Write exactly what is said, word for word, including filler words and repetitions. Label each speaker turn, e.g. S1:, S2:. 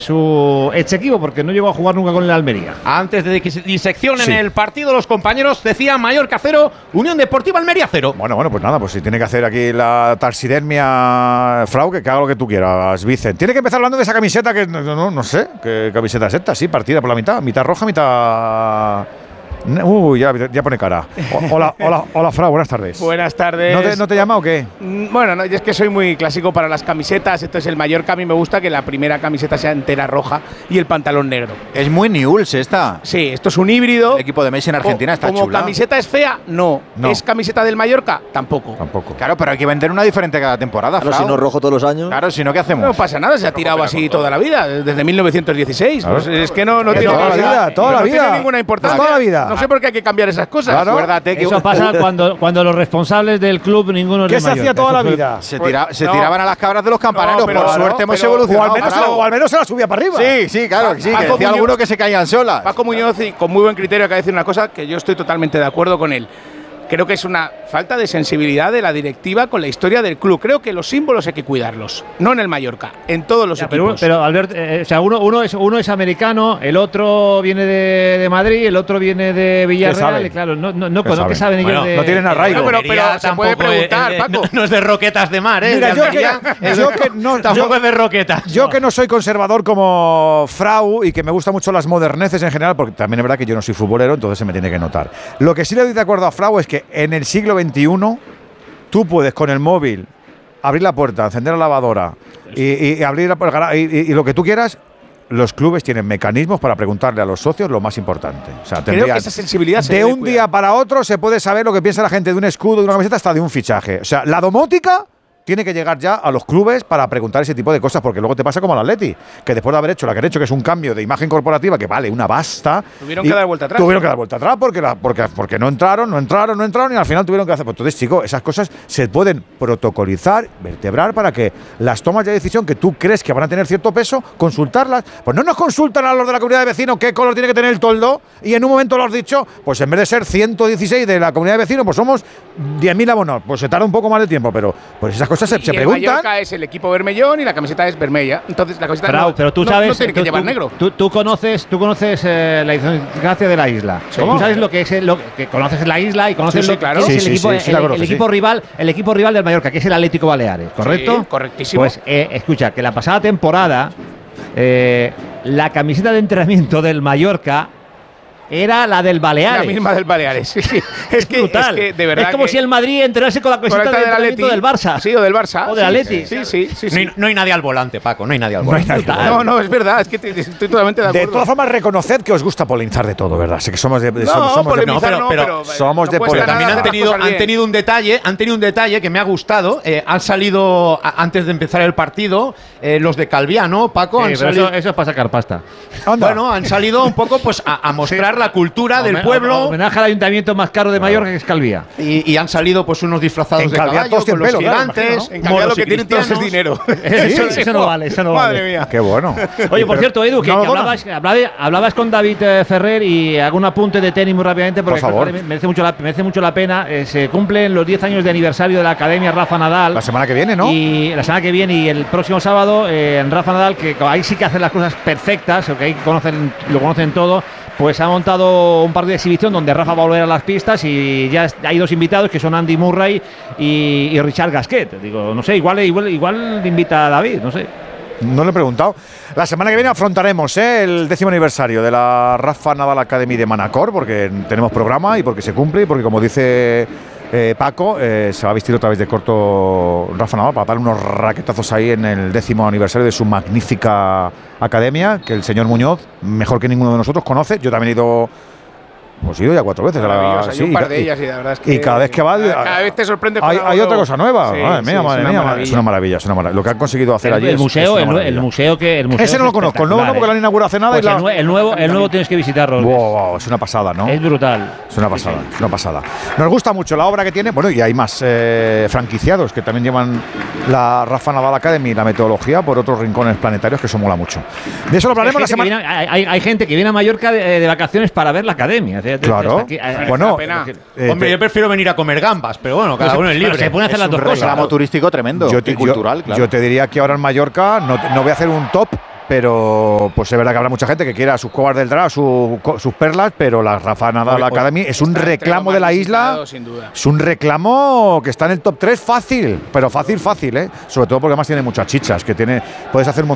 S1: su ex equipo, porque no llegó a jugar nunca con el Almería.
S2: Antes de que se diseccionen
S3: Sí.
S2: el partido, los compañeros decían Mallorca cero, Unión Deportiva Almería cero.
S3: Bueno, bueno, pues nada, pues si tiene que hacer aquí la taxidermia Frau, que haga lo que tú quieras, Vicen. Tiene que empezar hablando de esa camiseta que no, no, no sé, qué camiseta es esta, sí, partida por la mitad, mitad roja, mitad… Uy, ya, ya pone cara. O, hola, hola, hola, Frau, buenas tardes.
S4: Buenas tardes.
S3: ¿No te, ¿No te llama o qué?
S4: Bueno, no, es que soy muy clásico para las camisetas. Entonces, el Mallorca a mí me gusta que la primera camiseta sea entera roja y el pantalón negro.
S5: Es muy Newell's esta.
S4: Sí, esto es un híbrido.
S5: El equipo de Messi en Argentina
S4: O-
S5: está
S4: como
S5: chula.
S4: camiseta es fea, no.
S3: No.
S4: ¿Es camiseta del Mallorca? Tampoco.
S3: Tampoco.
S5: Claro, pero hay que vender una diferente cada temporada.
S6: Claro,
S5: Frau.
S6: si no rojo todos los años.
S5: Claro, si no, ¿qué hacemos?
S4: No pasa nada, se ha tirado así toda la vida, desde mil novecientos dieciséis.
S3: Claro.
S4: Pues es que no, no
S3: Que
S4: tiene
S3: toda la vida, toda
S4: no
S3: la
S4: tiene
S3: vida.
S4: ninguna importancia.
S3: Toda la vida.
S4: No sé por qué hay que cambiar esas cosas.
S3: Claro.
S5: Acuérdate que
S1: Eso pasa cuando, cuando los responsables del club, ninguno es
S3: ¿Qué
S1: de
S3: se hacía
S1: Mallorca.
S3: toda
S1: Eso
S3: la
S1: fue-
S3: vida?
S5: se,
S4: Pues,
S5: tira- se
S4: no.
S5: tiraban a las cabras de los campaneros.
S4: No, pero-
S5: Por
S4: claro,
S5: suerte hemos
S4: pero-
S3: O
S5: evolucionado.
S3: al, menos se,
S5: Frau.
S3: o al menos se la subía para arriba.
S5: Sí, sí, claro, que sí, que
S4: Paco
S5: decía
S4: Muñoz-
S5: alguno que se caían solas.
S4: Paco Muñoz, y con muy buen criterio, acaba de decir una cosa que yo estoy totalmente de acuerdo con él. Creo que es una falta de sensibilidad de la directiva con la historia del club. Creo que los símbolos hay que cuidarlos, no en el Mallorca, en todos los
S1: Ya, pero,
S4: equipos.
S1: pero Albert, eh, o sea, uno, uno, es, uno es americano, el otro viene de, de Madrid, el otro viene de Villarreal.
S3: saben?
S1: Y claro, no, no, no,
S3: ¿Qué
S1: no
S3: saben?
S1: que saben ellos
S2: Bueno,
S1: de.
S3: no tienen arraigo.
S4: No, pero-
S2: Almería
S4: se puede
S2: tampoco
S4: preguntar,
S2: es-
S4: Paco.
S2: No, no es de roquetas de mar, ¿eh?
S3: Mira,
S2: De
S3: yo
S2: Almería
S3: que-
S2: es-
S3: yo que no-
S2: tampoco
S3: yo-
S2: es de roquetas.
S3: Yo que no soy conservador como Frau y que me gustan mucho las moderneces en general, porque también es verdad que yo no soy futbolero, entonces se me tiene que notar. Lo que sí le doy de acuerdo a Frau es que en el siglo veintiuno tú puedes con el móvil abrir la puerta, encender la lavadora y, y- y abrir la, el gara- y, y- y lo que tú quieras. Los clubes tienen mecanismos para preguntarle a los socios lo más importante. O sea,
S4: Creo
S3: tendrían-
S4: que esa sensibilidad se
S3: de
S4: debe
S3: un
S4: cuidar.
S3: día para otro se puede saber lo que piensa la gente de un escudo, de una camiseta, hasta de un fichaje. O sea, la domótica tiene que llegar ya a los clubes para preguntar ese tipo de cosas, porque luego te pasa como al Atleti, que después de haber hecho lo que han hecho, que es un cambio de imagen corporativa que vale una basta.
S4: Tuvieron
S3: y
S4: que dar vuelta atrás.
S3: Tuvieron que dar vuelta atrás porque, la- porque, porque no entraron, no entraron, no entraron y al final tuvieron que hacer. Pues entonces, chicos, esas cosas se pueden protocolizar, vertebrar para que las tomas de decisión que tú crees que van a tener cierto peso, consultarlas. Pues no nos consultan a los de la comunidad de vecinos qué color tiene que tener el toldo y en un momento lo has dicho, pues en vez de ser ciento dieciséis de la comunidad de vecinos, pues somos diez mil abonados. Pues se tarda un poco más de tiempo, pero pues esas cosas se,
S4: Y
S3: se
S4: el
S3: preguntan.
S4: Mallorca es el equipo vermellón y la camiseta es vermella. Entonces la camiseta
S1: Frau,
S4: no,
S1: pero tú
S4: no-
S1: sabes.
S4: no tiene que
S1: tú,
S4: llevar
S1: tú-
S4: negro.
S1: Tú, tú conoces, tú conoces eh, la idiosincrasia de la isla.
S4: ¿Cómo?
S1: Tú sabes lo que es el- lo que conoces la isla y conoces
S4: Sí, sí,
S1: lo
S4: claro.
S1: que es
S3: Sí,
S1: el
S3: sí,
S1: equipo,
S3: sí, sí,
S1: el-
S3: la
S1: el
S3: conozco,
S1: equipo
S3: sí.
S1: rival, el equipo rival del Mallorca, que es el Atlético Baleares, ¿correcto?
S4: Sí, correctísimo.
S1: Pues eh, escucha, que la pasada temporada eh, la camiseta de entrenamiento del Mallorca era la del Baleares.
S4: La misma del Baleares. Sí, sí. Es, que,
S1: brutal.
S4: es que de verdad
S1: es como
S4: que-
S1: si el Madrid entrenase con la
S4: con
S1: camiseta
S4: esta
S1: de
S4: del
S1: entrenamiento
S4: Atleti.
S1: del Barça.
S4: Sí, o del Barça.
S1: O del
S4: Sí,
S1: Atleti.
S4: Sí, sí, sí. sí,
S2: No hay, no hay nadie al volante, Paco, no hay nadie al
S3: No hay
S2: volante.
S3: nadie.
S4: No, no, es verdad, es que te- estoy totalmente de
S3: De
S4: acuerdo.
S3: todas formas, reconoced que os gusta polinizar de todo, ¿verdad? Sé que somos de, de-
S4: No,
S3: somos, somos de-
S4: polemizar
S2: no,
S4: no,
S2: pero-
S4: pero,
S2: pero
S3: somos de
S4: no cuesta
S3: polémica.
S4: nada
S2: También han
S4: hacer las
S2: tenido,
S4: cosas
S2: han
S4: bien.
S2: tenido un detalle, han tenido un detalle que me ha gustado. Eh, han salido a- antes de empezar el partido eh, los de Calviano, Paco,
S1: Sí,
S2: han
S1: pero
S2: salido.
S1: eso, eso es para sacar pasta.
S3: Anda.
S2: Bueno, han salido un poco pues a, a mostrar la cultura del
S1: Home-
S2: pueblo
S1: Homenaje al ayuntamiento más caro de Mallorca, que es Calvía.
S2: y, y han salido pues unos disfrazados
S3: En
S2: de
S3: Calviá
S2: caballo
S3: todos
S2: con
S3: tienen
S2: los
S3: pelo, claro,
S2: gigantes,
S3: imagino, ¿no?
S4: En cambio, lo
S2: moros
S4: que
S2: y
S4: tienen todos es
S2: cristianos.
S4: dinero.
S1: Eso, eso no vale, eso no vale.
S4: Madre mía.
S3: Qué bueno.
S1: Oye, por cierto, Edu, que,
S3: No,
S1: que
S3: no, no.
S1: hablabas, hablabas, hablabas con David eh, Ferrer y hago un apunte de tenis muy rápidamente porque
S3: Por favor.
S1: creo que merece mucho la, merece mucho la pena. Eh, se cumplen los diez años de aniversario de la Academia Rafa Nadal.
S3: La semana que viene, ¿no?
S1: Y la semana que viene y el próximo sábado eh, en Rafa Nadal, que ahí sí que hacen las cosas perfectas, que ahí conocen, lo conocen todo, pues ha montado un partido de exhibición donde Rafa va a volver a las pistas y ya es- hay dos invitados que son Andy Murray y, y Richard Gasquet. Digo, no sé, igual, igual, igual invita a David, no sé.
S3: No le he preguntado. La semana que viene afrontaremos ¿eh? el décimo aniversario de la Rafa Nadal Academy de Manacor, porque tenemos programa y porque se cumple y porque, como dice eh, Paco, eh, se va a vestir otra vez de corto Rafa Nadal para dar unos raquetazos ahí en el décimo aniversario de su magnífica academia, que el señor Muñoz, mejor que ninguno de nosotros, conoce. Yo también he ido. Pues he ido ya cuatro veces. a la-
S4: Maravillosa,
S3: sí,
S4: hay un
S3: y
S4: par
S3: ca-
S4: de ellas y la verdad es que.
S3: y cada vez que va.
S4: Cada vez te sorprende. con
S3: Hay,
S4: algo
S3: hay otra
S4: nuevo.
S3: cosa nueva.
S4: Sí,
S3: madre
S4: sí,
S3: mía,
S4: es
S3: madre
S4: una
S3: mía.
S4: maravilla.
S3: Es una maravilla, es una maravilla. Lo que han conseguido hacer
S1: El,
S3: allí
S1: el
S3: es-
S1: museo,
S3: es una
S1: el, nue- el
S3: maravilla.
S1: museo que el museo
S3: Ese no
S1: es
S3: lo conozco, el nuevo no,
S1: espectacular,
S3: porque lo han inaugurado hace nada.
S1: Pues
S3: y la-
S1: el, nue- el nuevo, el nuevo tienes que visitarlo.
S3: Wow, wow, es una pasada, ¿no?
S1: Es brutal.
S3: Es una pasada, es una pasada. Nos gusta mucho la obra que tiene. Bueno, y hay más eh, franquiciados que también llevan la Rafa Nadal Academy y la metodología por otros rincones planetarios, que eso mola mucho. De eso lo
S1: Hay
S3: hablaremos la
S1: gente, que
S3: semana.
S1: viene, hay, hay gente que viene a Mallorca de, de vacaciones para ver la academia. O sea,
S3: Claro.
S1: está aquí- eh,
S3: Bueno,
S4: pena.
S3: eh,
S2: Hombre,
S3: te-
S2: yo prefiero venir a comer gambas, pero bueno, cada
S1: Pero
S2: uno es
S1: se- pero
S2: libre.
S1: se pueden hacer
S5: Es
S1: las
S5: un
S1: dos cosas.
S5: reclamo turístico tremendo
S3: yo te-
S5: y cultural,
S3: yo-
S5: claro.
S3: yo te diría que ahora en Mallorca no, no voy a hacer un top, pero pues es verdad que habrá mucha gente que quiera sus Cobar del Drag, su, sus perlas, pero la Rafa Nadal
S2: Hoy- hoy
S3: Academy es un
S4: Está entre
S3: reclamo
S4: lo
S3: de la
S4: más
S3: isla.
S4: visitado, sin duda.
S3: Es un reclamo que está en el top tres fácil, pero fácil, fácil, ¿eh? Sobre todo porque además tiene muchas chichas, que tiene, puedes hacer un